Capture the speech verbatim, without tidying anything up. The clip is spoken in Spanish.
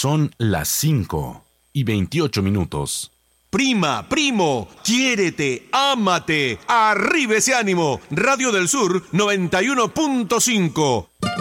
Son las cinco y veintiocho minutos. Prima, primo, quiérete, ámate, arriba ese ánimo. Radio del Sur noventa y uno punto cinco.